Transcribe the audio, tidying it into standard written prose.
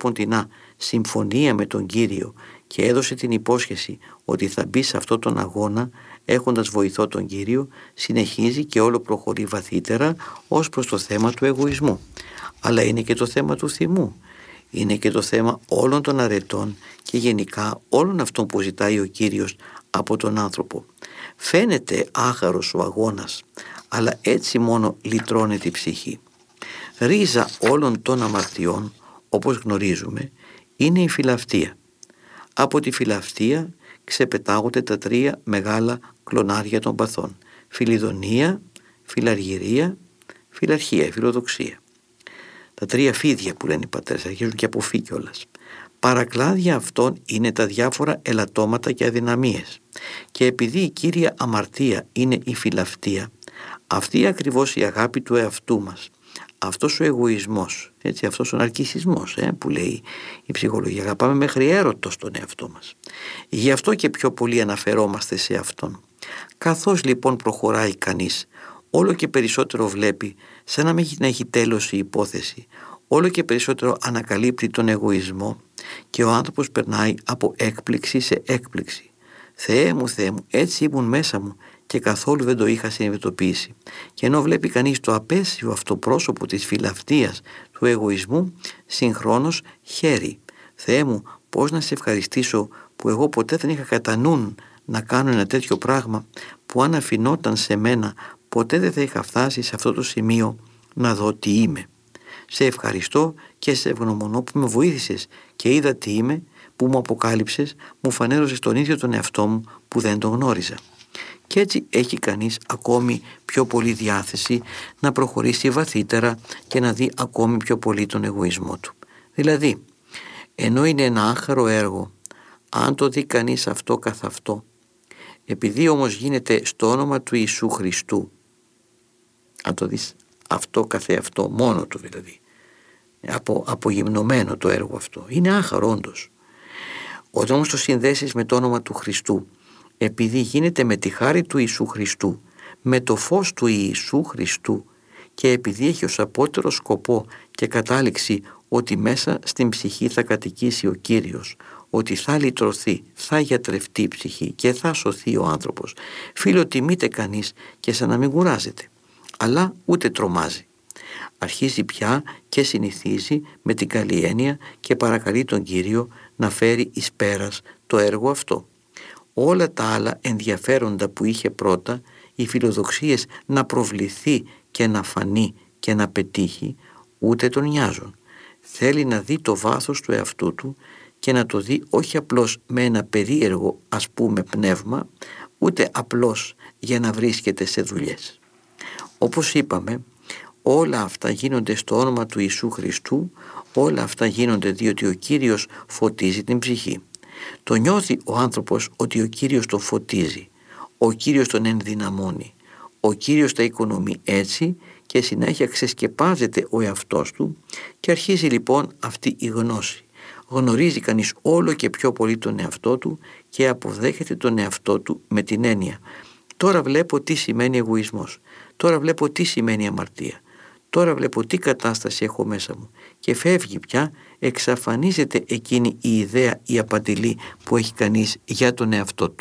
τρόποντινά συμφωνία με τον Κύριο και έδωσε την υπόσχεση ότι θα μπει σε αυτόν τον αγώνα έχοντας βοηθό τον Κύριο, συνεχίζει και όλο προχωρεί βαθύτερα ως προς το θέμα του εγωισμού. Αλλά είναι και το θέμα του θυμού. Είναι και το θέμα όλων των αρετών και γενικά όλων αυτών που ζητάει ο Κύριος από τον άνθρωπο. Φαίνεται άχαρος ο αγώνας, αλλά έτσι μόνο λυτρώνεται η ψυχή. Ρίζα όλων των αμαρτιών, όπως γνωρίζουμε, είναι η φιλαυτία. Από τη φιλαυτία ξεπετάγονται τα τρία μεγάλα κλονάρια των παθών: φιλιδονία, φιλαργυρία, φιλαρχία, φιλοδοξία. Τα τρία φίδια που λένε οι πατέρες, αρχίζουν και από φύ κιόλας. Παρακλάδια αυτών είναι τα διάφορα ελαττώματα και αδυναμίες. Και επειδή η κύρια αμαρτία είναι η φιλαυτία, αυτή ακριβώς η αγάπη του εαυτού μας, αυτός ο εγωισμός, έτσι, αυτός ο ναρκισσισμός που λέει η ψυχολογία, αγαπάμε μέχρι έρωτος τον εαυτό μας. Γι' αυτό και πιο πολύ αναφερόμαστε σε αυτόν. Καθώς λοιπόν προχωράει κανείς, όλο και περισσότερο βλέπει σαν να μην έχει τέλος η υπόθεση, όλο και περισσότερο ανακαλύπτει τον εγωισμό και ο άνθρωπος περνάει από έκπληξη σε έκπληξη. Θεέ μου, έτσι ήμουν μέσα μου και καθόλου δεν το είχα συνειδητοποιήσει. Και ενώ βλέπει κανείς το απέσιο αυτό πρόσωπο της φιλαυτίας, του εγωισμού, συγχρόνως χαίρει. Θεέ μου, πώς να σε ευχαριστήσω που εγώ ποτέ δεν είχα κατά νου να κάνω ένα τέτοιο πράγμα, που αν αφινόταν σε μένα ποτέ δεν θα είχα φτάσει σε αυτό το σημείο να δω τι είμαι. Σε ευχαριστώ και σε ευγνωμονώ που με βοήθησες και είδα τι είμαι, που μου αποκάλυψες, μου φανέρωσες τον ίδιο τον εαυτό μου που δεν τον γνώριζα. Και έτσι έχει κανείς ακόμη πιο πολύ διάθεση να προχωρήσει βαθύτερα και να δει ακόμη πιο πολύ τον εγωισμό του. Δηλαδή, ενώ είναι ένα άχαρο έργο, αν το δει κανείς αυτό καθ' αυτό, επειδή όμως γίνεται στο όνομα του Ιησού Χριστού, αν το δεις αυτό καθεαυτό, μόνο του δηλαδή, απογυμνωμένο το έργο αυτό, είναι άχαρο όντως. Όταν όμως το συνδέσεις με το όνομα του Χριστού, επειδή γίνεται με τη χάρη του Ιησού Χριστού, με το φως του Ιησού Χριστού και επειδή έχει ως απότερο σκοπό και κατάληξη ότι μέσα στην ψυχή θα κατοικήσει ο Κύριος, ότι θα λυτρωθεί, θα γιατρευτεί η ψυχή και θα σωθεί ο άνθρωπος, φιλοτιμείται κανείς και σαν να μην κουράζεται, αλλά ούτε τρομάζει. Αρχίζει πια και συνηθίζει με την καλή έννοια και παρακαλεί τον Κύριο να φέρει εις πέρας το έργο αυτό. Όλα τα άλλα ενδιαφέροντα που είχε πρώτα, οι φιλοδοξίες να προβληθεί και να φανεί και να πετύχει, ούτε τον νοιάζουν. Θέλει να δει το βάθος του εαυτού του και να το δει όχι απλώς με ένα περίεργο ας πούμε πνεύμα, ούτε απλώς για να βρίσκεται σε δουλειές. Όπως είπαμε, όλα αυτά γίνονται στο όνομα του Ιησού Χριστού, όλα αυτά γίνονται διότι ο Κύριος φωτίζει την ψυχή. Το νιώθει ο άνθρωπος ότι ο Κύριος τον φωτίζει, ο Κύριος τον ενδυναμώνει, ο Κύριος τα οικονομεί έτσι και συνέχεια ξεσκεπάζεται ο εαυτός του και αρχίζει λοιπόν αυτή η γνώση. Γνωρίζει κανείς όλο και πιο πολύ τον εαυτό του και αποδέχεται τον εαυτό του με την έννοια: τώρα βλέπω τι σημαίνει εγωισμός, τώρα βλέπω τι σημαίνει αμαρτία, τώρα βλέπω τι κατάσταση έχω μέσα μου, και φεύγει πια, εξαφανίζεται εκείνη η ιδέα, η απατηλή που έχει κανείς για τον εαυτό του.